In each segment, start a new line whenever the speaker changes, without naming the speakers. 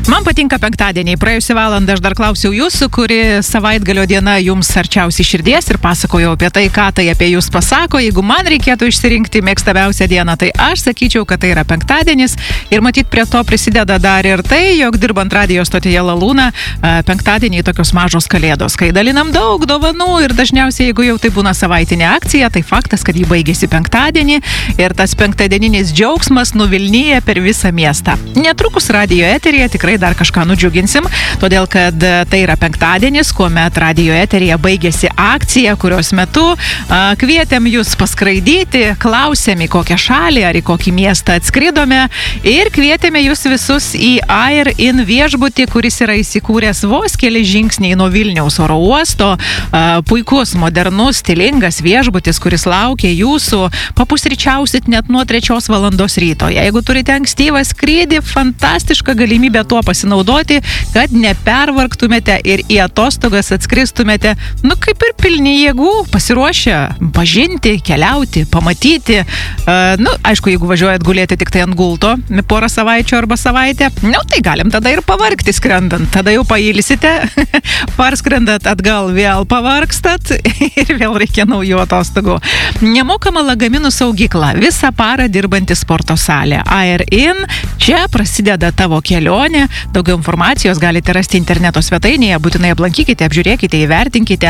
Man patinka penktadieniai. Praėjusią valandą aš dar klausiau jūsų, kuri savaitgalio diena jums arčiausiai širdies ir pasakojau apie tai, ką tai apie jūs pasako. Jeigu man reikėtų išsirinkti mėgstamiausią dieną, tai aš sakyčiau, kad tai yra penktadienis. Ir matyt, prie to prisideda dar ir tai, jog dirbant radijo stotyje La Luna, penktadieniai tokios mažos kalėdos, kai dalinam daug dovanų ir dažniausiai, jeigu jau tai būna savaitinė akcija, tai faktas, kad ji baigėsi penktadienį ir tas penktadieninis džiaugsmas nuvilnyja per visą miestą. Netrukus radijo eteryje tikrai dar kažką nudžiuginsim, todėl kad tai yra penktadienis, kuomet radijo eteryje baigėsi akcija, kurios metu kvietėm jūs paskraidyti, klausėm į kokią šalį ar į kokį miestą atskridome ir kvietėme jūs visus į Air In viešbutį, kuris yra įsikūręs vos keli žingsniai nuo Vilniaus oro uosto. Puikus, modernus, stilingas viešbutis, kuris laukia jūsų. Papusryčiausit net nuo 3 valandos ryto. Jeigu turite ankstyvą skrydį, fantastiška galimybė tuo pasinaudoti, kad nepervargtumėte ir į atostogas atskristumėte, kaip ir pilni jėgų, pasiruošę pažinti, keliauti, pamatyti. Aišku, jeigu važiuojat gulėti tik tai ant gulto porą savaičių arba savaitę, tai galim tada ir pavargti skrendant. Tada jau pailsite, parskrendat atgal, vėl pavargstat ir vėl reikia naujų atostogų. Nemokama lagaminų saugykla, visą parą dirbanti sporto salė. Air In, čia prasideda tavo kelionė. Daugiau informacijos galite rasti interneto svetainėje, būtinai aplankykite, apžiūrėkite, įvertinkite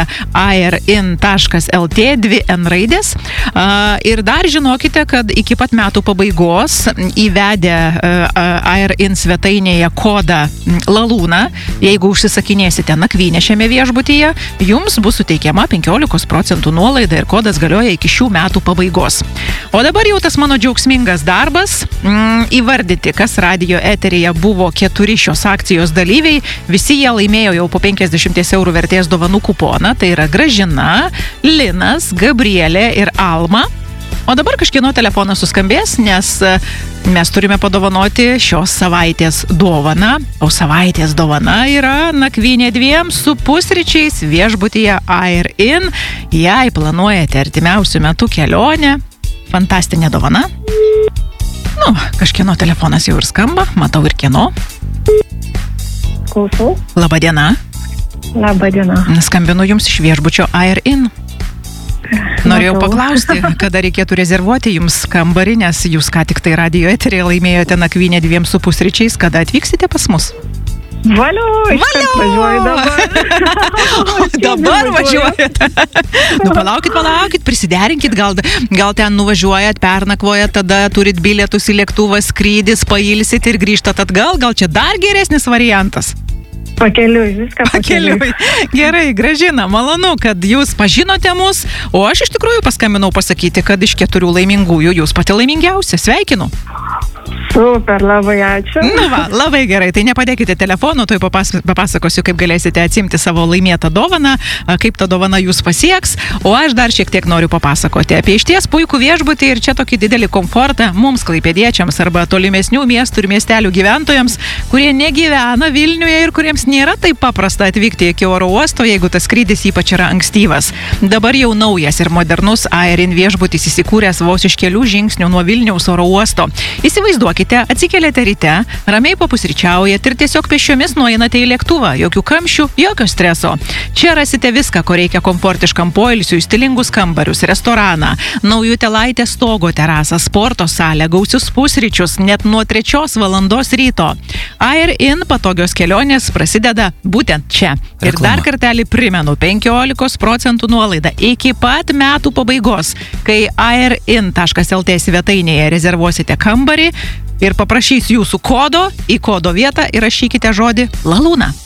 airin.lt 2N raidės. Ir dar žinokite, kad iki pat metų pabaigos įvedę Air In svetainėje kodą La Luna, jeigu užsisakinėsite nakvynę šiame viešbutyje, jums bus suteikiama 15% nuolaida ir kodas galioja iki šių metų pabaigos. O dabar jau tas mano džiaugsmingas darbas įvardyti, kas radijo eteryje buvo 4 šios akcijos dalyviai. Visi jie laimėjo jau po 50 eurų vertės dovanų kuponą. Tai yra Gražina, Linas, Gabrielė ir Alma. O dabar kažkieno telefonas suskambės, nes mes turime padovanoti šios savaitės dovaną. O savaitės dovana yra nakvynė 2 su pusryčiais viešbutyje Air In. Jei planuojate artimiausių metų kelionę, fantastinė dovana. Kažkieno telefonas jau ir skamba, matau ir kieno.
Klausau.
Labadiena.
Labadiena.
Skambinu jums iš viešbučio Air In. Norėjau paklausti, kada reikėtų rezervuoti jums kambarį, nes jūs ką tik tai radijo eteryje laimėjote nakvynę 2 su pusryčiais. Kada atvyksite pas mus?
Valio, iškart važiuoju dabar.
Dabar važiuojate. Palaukit, prisiderinkit, gal ten nuvažiuojat, pernakvojat, tada turit bilietus į lėktuvą, skrydis, pailsit ir grįžtat atgal, gal čia dar geresnis variantas?
Pakeliui, viską pakeliui.
Gerai, Gražina, malonu, kad jūs pažinote mus, o aš iš tikrųjų paskambinau pasakyti, kad iš 4 laimingųjų jūs pati laimingiausia. Sveikinu.
Super, labai ačiū.
Labai gerai, tai nepadėkite telefono, tuoj papasakosiu, kaip galėsite atsimti savo laimėtą dovaną, kaip ta dovana jūs pasieks, o aš dar šiek tiek noriu papasakoti apie išties puikų viešbutį ir čia tokį didelį komfortą mums klaipėdiečiams arba tolimesnių miestų ir miestelių gyventojams, kurie negyvena Vilniuje ir kuriems nėra taip paprasta atvykti iki oro uosto, jeigu tas skrydis ypač yra ankstyvas. Dabar jau naujas ir modernus Air In viešbutis įsikūręs vos iš kelių žingsnių nuo Vilniaus oro uosto. Įsivaizduokite, atsikeliate ryte, ramiai papusryčiaujate ir tiesiog pėsčiomis nueinate į lėktuvą. Jokių kamščių, jokio streso. Čia rasite viską, ko reikia komfortiškam poilsiui, stilingus kambarius, restoraną, naujutėlaitės stogo terasą, sporto salę, gausius pusryčius, net nuo 3 valandos ryto. Air In patogios kelionės prasideda būtent čia. Ir dar kartelį primenu, 15% nuolaida iki pat metų pabaigos, kai airin.lt svetainėje rezervuosite kambarį ir paprašys jūsų kodo, į kodo vietą įrašykite žodį La Luna.